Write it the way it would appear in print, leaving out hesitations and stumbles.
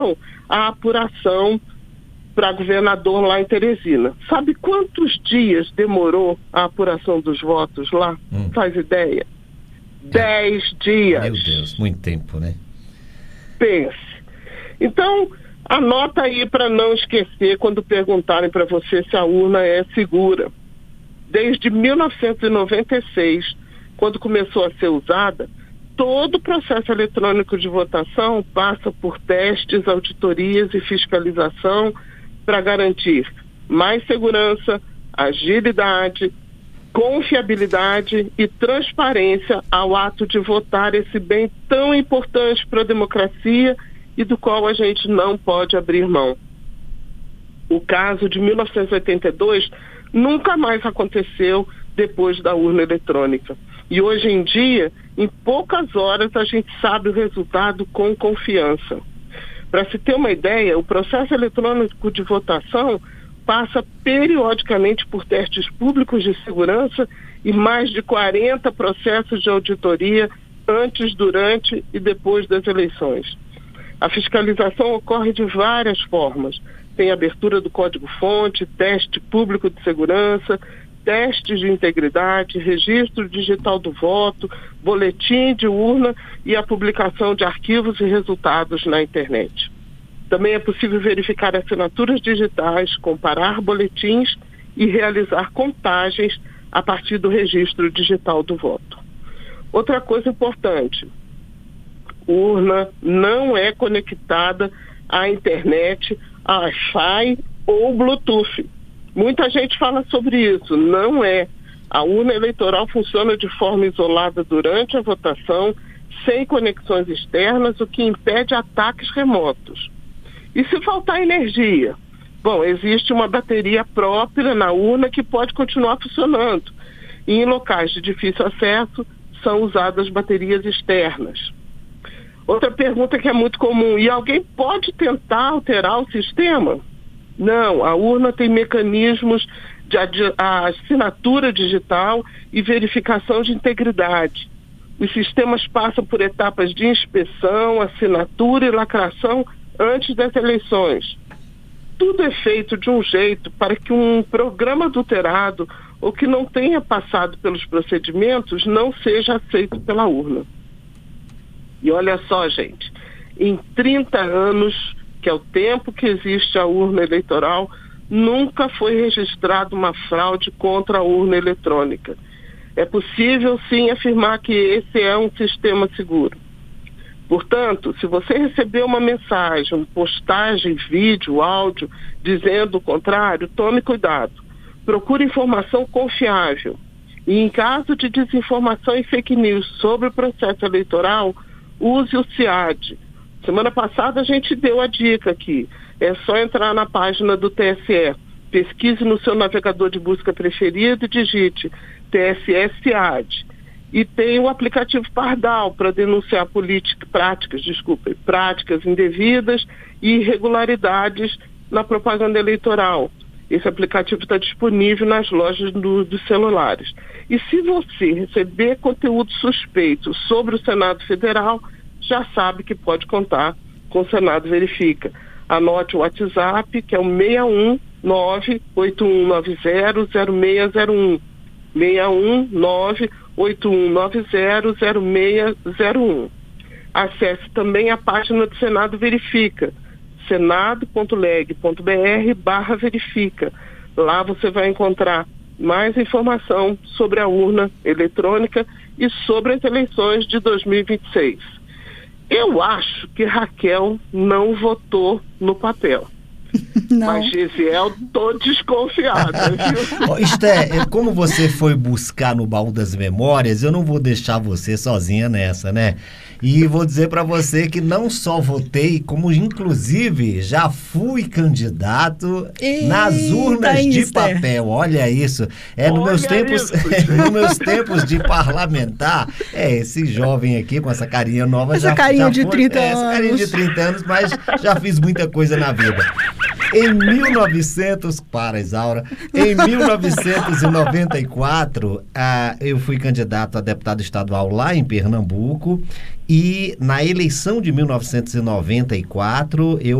a apuração para governador lá em Teresina. Sabe quantos dias demorou a apuração dos votos lá? Faz ideia? 10 dias. Meu Deus, muito tempo, né? Pense. Então, anota aí para não esquecer quando perguntarem para você se a urna é segura. Desde 1996, quando começou a ser usada, todo o processo eletrônico de votação passa por testes, auditorias e fiscalização para garantir mais segurança, agilidade, confiabilidade e transparência ao ato de votar, esse bem tão importante para a democracia e do qual a gente não pode abrir mão. O caso de 1982 nunca mais aconteceu depois da urna eletrônica. E hoje em dia, em poucas horas, a gente sabe o resultado com confiança. Para se ter uma ideia, o processo eletrônico de votação passa periodicamente por testes públicos de segurança e mais de 40 processos de auditoria antes, durante e depois das eleições. A fiscalização ocorre de várias formas. Tem abertura do código-fonte, teste público de segurança, testes de integridade, registro digital do voto, boletim de urna e a publicação de arquivos e resultados na internet. Também é possível verificar assinaturas digitais, comparar boletins e realizar contagens a partir do registro digital do voto. Outra coisa importante, urna não é conectada à internet, a Wi-Fi ou Bluetooth. Muita gente fala sobre isso, não é. A urna eleitoral funciona de forma isolada durante a votação, sem conexões externas, o que impede ataques remotos. E se faltar energia? Bom, existe uma bateria própria na urna que pode continuar funcionando. E em locais de difícil acesso, são usadas baterias externas. Outra pergunta que é muito comum, e alguém pode tentar alterar o sistema? Não, a urna tem mecanismos de assinatura digital e verificação de integridade. Os sistemas passam por etapas de inspeção, assinatura e lacração antes das eleições. Tudo é feito de um jeito para que um programa adulterado ou que não tenha passado pelos procedimentos não seja aceito pela urna. E olha só, gente, em 30 anos, que é o tempo que existe a urna eleitoral, nunca foi registrada uma fraude contra a urna eletrônica. É possível, sim, afirmar que esse é um sistema seguro. Portanto, se você receber uma mensagem, postagem, vídeo, áudio, dizendo o contrário, tome cuidado. Procure informação confiável. E em caso de desinformação e fake news sobre o processo eleitoral, use o SIAD. Semana passada a gente deu a dica aqui. É só entrar na página do TSE. Pesquise no seu navegador de busca preferido e digite TSE SIAD. E tem o aplicativo Pardal para denunciar práticas indevidas e irregularidades na propaganda eleitoral. Esse aplicativo está disponível nas lojas dos celulares. E se você receber conteúdo suspeito sobre o Senado Federal, já sabe que pode contar com o Senado Verifica. Anote o WhatsApp, que é o 619-8190-0601. 619-8190-0601. Acesse também a página do Senado Verifica, senado.leg.br/verifica. Lá você vai encontrar mais informação sobre a urna eletrônica e sobre as eleições de 2026. Eu acho que Raquel não votou no papel. Não. Mas, Gisiel, tô desconfiada, viu? Esté, como você foi buscar no baú das memórias, eu não vou deixar você sozinha nessa, né? E vou dizer para você que não só votei, como inclusive já fui candidato nas urnas de papel. Olha isso. Nos meus tempos de parlamentar, esse jovem aqui com essa carinha nova essa carinha de 30 anos. Essa carinha de 30 anos, mas já fiz muita coisa na vida. Em 1900, para Isaura, em 1994, eu fui candidato a deputado estadual lá em Pernambuco e na eleição de 1994